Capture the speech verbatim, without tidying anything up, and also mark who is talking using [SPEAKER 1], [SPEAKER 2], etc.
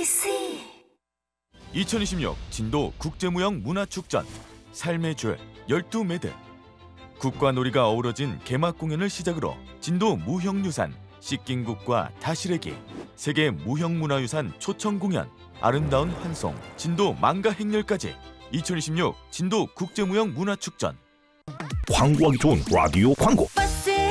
[SPEAKER 1] 에스비씨
[SPEAKER 2] 이천이십육 진도 국제무형 문화축전 삶의 줄 열두 매듭 국과 놀이가 어우러진 개막 공연을 시작으로 진도 무형유산 씻긴국과 다시래기 세계 무형문화유산 초청 공연 아름다운 환송 진도 망가 행렬까지 이천이십육 진도 국제무형 문화축전
[SPEAKER 3] 광고하기 좋은 라디오 광고